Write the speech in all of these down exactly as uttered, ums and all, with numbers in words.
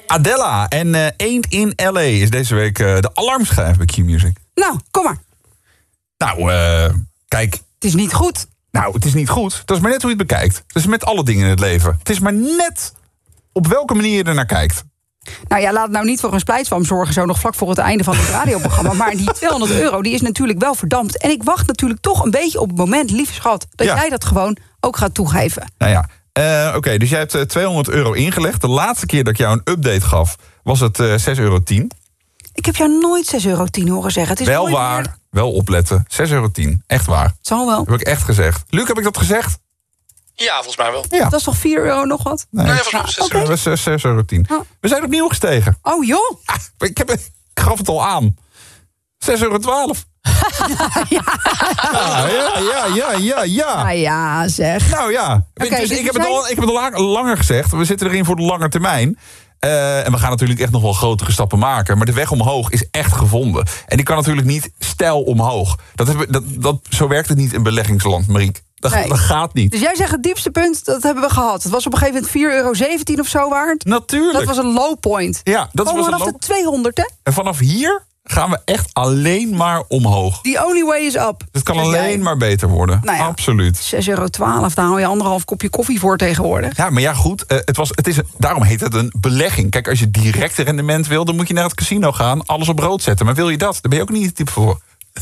Adela en uh, Ain't in L A is deze week uh, de alarmschijf bij Q-Music. Nou, kom maar. Nou, uh, kijk. Het is niet goed. Nou, het is niet goed. Dat is maar net hoe je het bekijkt. Dat is met alle dingen in het leven. Het is maar net op welke manier je er naar kijkt. Nou ja, laat het nou niet voor een splijtswam zorgen, zo nog vlak voor het einde van het radioprogramma. Maar die tweehonderd euro, die is natuurlijk wel verdampt. En ik wacht natuurlijk toch een beetje op het moment, lieve schat, dat ja. jij dat gewoon ook gaat toegeven. Nou ja, uh, oké, okay, dus jij hebt uh, tweehonderd euro ingelegd. De laatste keer dat ik jou een update gaf, was het uh, zes euro tien. Ik heb jou nooit zes euro tien horen zeggen. Het is wel waar, meer... wel opletten. zes euro tien, echt waar. Het zal wel. Dat heb ik echt gezegd. Luc, heb ik dat gezegd? Ja, volgens mij wel. Ja. Dat is toch vier euro nog wat? Nee, nee volgens mij ah, okay. zes euro tien. Oh. We zijn opnieuw gestegen. Oh joh. Ah, ik, heb, ik gaf het al aan. zes euro twaalf. ja. Ja, ja, ja, ja, ja, ja. Ah, ja, zeg. Nou ja, okay, dus dus ik, heb zijn... het al, ik heb het al langer gezegd. We zitten erin voor de lange termijn. Uh, en we gaan natuurlijk echt nog wel grotere stappen maken. Maar de weg omhoog is echt gevonden. En die kan natuurlijk niet steil omhoog. Dat hebben, dat, dat, zo werkt het niet in beleggingsland, Mariek. Dat, nee. dat gaat niet. Dus jij zegt het diepste punt, dat hebben we gehad. Het was op een gegeven moment vier euro zeventien of zo waard. Natuurlijk. Dat was een low point. Ja, dat Komen was vanaf een low... de tweehonderd, hè? En vanaf hier gaan we echt alleen maar omhoog. The only way is up. Het kan alleen jij. maar beter worden. Nou ja, absoluut. zes euro twaalf, daar hou je anderhalf kopje koffie voor tegenwoordig. Ja, maar ja, goed. Uh, het was, het is, daarom heet het een belegging. Kijk, als je direct rendement wil, dan moet je naar het casino gaan, alles op rood zetten. Maar wil je dat? Daar ben je ook niet het type voor.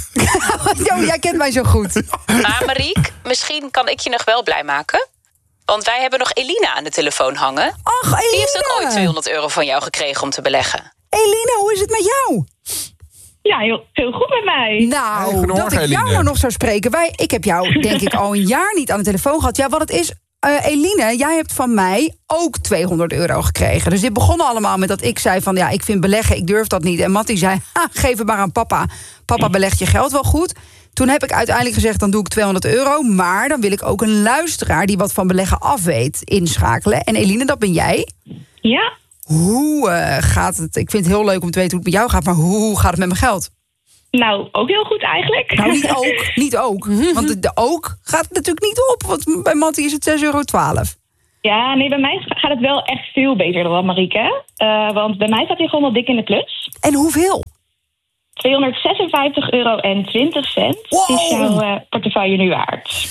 Jo, jij kent mij zo goed. Maar Mariek, misschien kan ik je nog wel blij maken. Want wij hebben nog Elina aan de telefoon hangen. Ach, Elina. Die heeft ook ooit tweehonderd euro van jou gekregen om te beleggen. Elina, hoe is het met jou? Ja, heel, heel goed met mij. Nou, hey, dat ik jou Eline. nou nog zou spreken. Wij, ik heb jou, denk ik, al een jaar niet aan de telefoon gehad. Ja, wat het is, uh, Eline, jij hebt van mij ook tweehonderd euro gekregen. Dus dit begon allemaal met dat ik zei van, ja, ik vind beleggen, ik durf dat niet. En Mattie zei, ha, geef het maar aan papa. Papa belegt je geld wel goed. Toen heb ik uiteindelijk gezegd, dan doe ik tweehonderd euro. Maar dan wil ik ook een luisteraar die wat van beleggen afweet inschakelen. En Eline, dat ben jij. Ja. Hoe uh, gaat het? Ik vind het heel leuk om te weten hoe het met jou gaat, maar hoe gaat het met mijn geld? Nou, ook heel goed eigenlijk. Nou, niet ook. Niet ook. Want de, de ook gaat natuurlijk niet op. Want bij Mattie is het zes euro twaalf. Ja, nee, bij mij gaat het wel echt veel beter dan Marieke. Uh, want bij mij staat hij gewoon wel dik in de plus. En hoeveel? tweehonderdzesenvijftig euro en twintig cent wow. is jouw uh, portefeuille nu waard.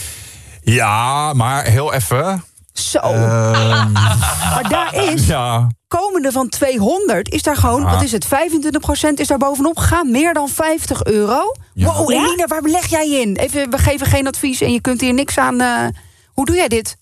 Ja, maar heel even. Zo. Uh, maar daar is... Ja. Komende van tweehonderd is daar gewoon, ah. wat is het, vijfentwintig procent is daar bovenop gegaan. Meer dan vijftig euro. Ja. Wow, ja? Elina, waar beleg jij in? Even, we geven geen advies en je kunt hier niks aan. Uh, hoe doe jij dit?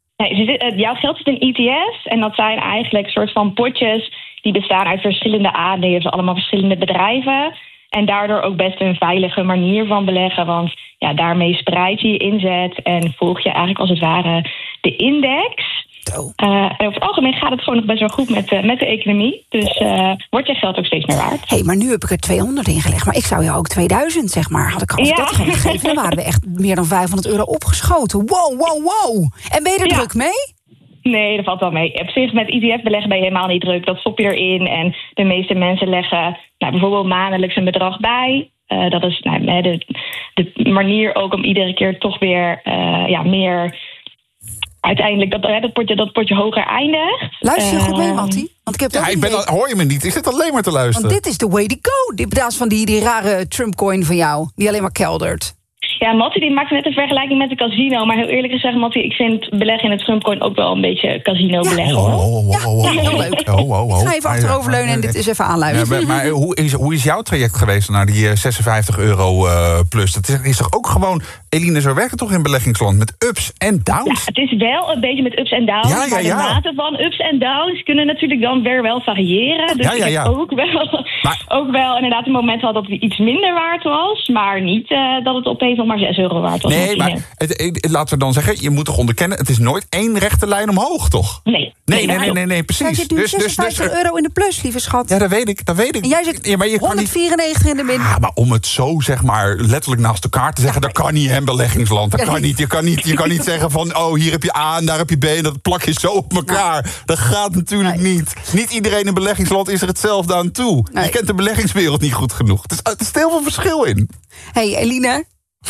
Nee, jouw geld zit in E T F's en dat zijn eigenlijk soort van potjes die bestaan uit verschillende aandelen, dus allemaal verschillende bedrijven. En daardoor ook best een veilige manier van beleggen, want ja, daarmee spreid je je inzet en volg je eigenlijk als het ware de index. Uh, en over het algemeen gaat het gewoon nog best wel goed met, uh, met de economie. Dus uh, wordt je geld ook steeds meer waard. Hé, hey, maar nu heb ik er tweehonderd ingelegd. Maar ik zou jou ook tweeduizend, zeg maar. Had ik al ja. dat gewoon gegeven, dan waren we echt meer dan vijfhonderd euro opgeschoten. Wow, wow, wow. En ben je er ja. druk mee? Nee, dat valt wel mee. Op zich met E T F beleggen ben je helemaal niet druk. Dat stop je erin. En de meeste mensen leggen nou, bijvoorbeeld maandelijks een bedrag bij. Uh, dat is nou, de, de manier ook om iedere keer toch weer uh, ja, meer... uiteindelijk dat, dat, potje, dat potje hoger eindigt. Luister je uh, goed mee, Mattie? Want ik heb ja, ik ben al, hoor je me niet? Ik zit alleen maar te luisteren. Want dit is the way to go. In plaats van die, die rare Trump-coin van jou, die alleen maar keldert. Ja, Mattie die maakt net een vergelijking met een casino. Maar heel eerlijk gezegd, Mattie, ik vind beleggen in het Trumpcoin ook wel een beetje casino ja. beleggen. Oh, oh, oh, oh, oh, ja, heel leuk. Oh, oh, oh. Ik ga even achteroverleunen en dit is even aanluisteren. Ja, maar maar hoe, is, hoe is jouw traject geweest naar die zesenvijftig euro uh, plus? Dat is, is toch ook gewoon... Eline, zo werkt het toch in beleggingsland? Met ups en downs? Ja, het is wel een beetje met ups en downs. Ja, ja, maar de ja. mate van ups en downs kunnen natuurlijk dan weer wel variëren. Dus ja, ja, ja. ik heb ook wel, maar... ook wel inderdaad een moment had dat het iets minder waard was. Maar niet uh, dat het opeens nog maar zes euro waard was. Nee, maar het, het, laten we dan zeggen, je moet toch onderkennen... het is nooit één rechte lijn omhoog, toch? Nee. Nee, nee, nee, nee, nee, precies. Jij zit nu dus, zesenvijftig dus, dus, euro in de plus, lieve schat. Ja, dat weet ik, dat weet ik. En jij zit ja, maar je honderdvierennegentig niet... in de min. Ja, maar om het zo, zeg maar, letterlijk naast elkaar te zeggen... Ja, dat kan niet in beleggingsland. Dat kan niet. Je kan niet, je kan niet zeggen van, oh, hier heb je A en daar heb je B... en dat plak je zo op elkaar. Nee. Dat gaat natuurlijk nee. niet. Niet iedereen in beleggingsland is er hetzelfde aan toe. Nee. Je kent de beleggingswereld niet goed genoeg. Er is, er is heel veel verschil in. Hé, hey, Eline...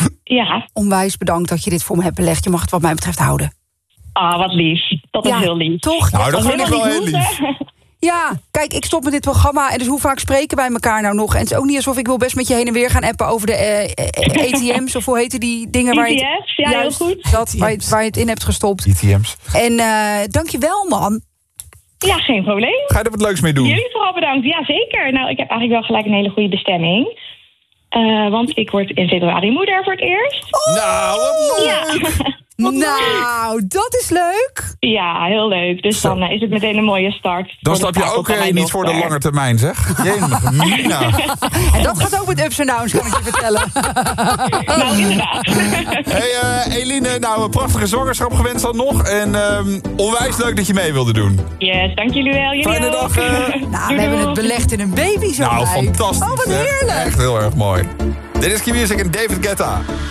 Ja. Onwijs bedankt dat je dit voor me hebt belegd. Je mag het wat mij betreft houden. Ah, wat lief. Dat is ja, heel lief. Toch? Nou, dat vind ik wel heel lief. Ja, kijk, ik stop met dit programma. En dus hoe vaak spreken wij elkaar nou nog? En het is ook niet alsof ik wil best met je heen en weer gaan appen over de uh, A T M's. Of hoe heten die dingen waar je E T F's, ja, heel juist goed. Dat, waar, je, waar je het in hebt gestopt. E T M's. En uh, dank je wel, man. Ja, geen probleem. Ga je er wat leuks mee doen? Jullie vooral bedankt. Ja, zeker. Nou, ik heb eigenlijk wel gelijk een hele goede bestemming. Uh, want ik word in februari moeder voor het eerst. Oh! Nou, wat leuk! Ja. Nou, dat is leuk. Ja, heel leuk. Dus Zo. dan uh, is het meteen een mooie start. Dan voor de stap je start ook van uh, mijn niet voor de dochter. lange termijn, zeg. Jemig, Mina. En dat gaat ook met ups en downs, kan ik je vertellen. Nou, inderdaad. Hey uh, Eline, nou een prachtige zwangerschap gewenst dan nog. En um, onwijs leuk dat je mee wilde doen. Yes, dank jullie wel. Jullie Fijne ook. dag. Uh... Nou, we hebben het belegd in een baby zo Nou, blij. fantastisch. Oh, wat zeg. heerlijk. Echt heel erg mooi. Dit is Key Music en David Guetta.